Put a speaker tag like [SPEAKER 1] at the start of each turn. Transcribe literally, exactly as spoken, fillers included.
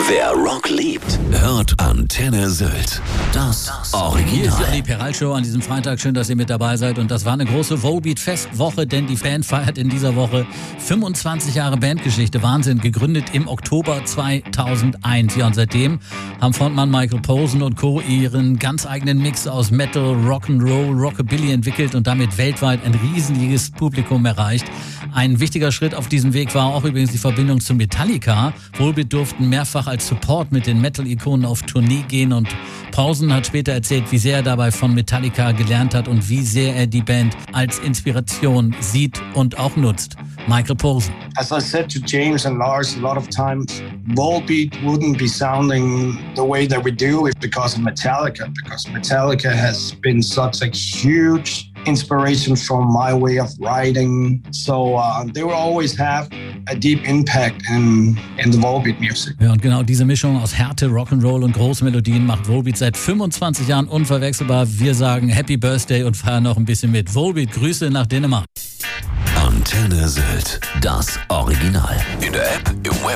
[SPEAKER 1] Wer Rock liebt, hört Antenne Sylt. Das Original.
[SPEAKER 2] Hier ist die Peral-Show an diesem Freitag. Schön, dass ihr mit dabei seid. Und das war eine große Volbeat-Festwoche, denn die Band feiert in dieser Woche fünfundzwanzig Jahre Bandgeschichte. Wahnsinn, gegründet im Oktober zweitausendeins. Ja, und seitdem haben Frontmann Michael Posen und Co. ihren ganz eigenen Mix aus Metal, Rock'n'Roll, Rockabilly entwickelt und damit weltweit ein riesiges Publikum erreicht. Ein wichtiger Schritt auf diesem Weg war auch übrigens die Verbindung zu Metallica. Volbeat durften mehrfach als Support mit den Metal-Ikonen auf Tournee gehen und Posen hat später erzählt, wie sehr er dabei von Metallica gelernt hat und wie sehr er die Band als Inspiration sieht und auch nutzt. Michael Posen.
[SPEAKER 3] As I said to James and Lars a lot of times, Volbeat wouldn't be sounding the way that we do if because of Metallica, because Metallica has been such a huge inspiration from my way of writing. So uh, they will always have a deep impact in, in the Volbeat music.
[SPEAKER 2] Ja, und genau diese Mischung aus Härte, Rock'n'Roll und Großmelodien macht Volbeat seit fünfundzwanzig Jahren unverwechselbar. Wir sagen Happy Birthday und feiern noch ein bisschen mit. Volbeat, Grüße nach Dänemark.
[SPEAKER 1] Antenne Sylt, das Original. In der App, im Web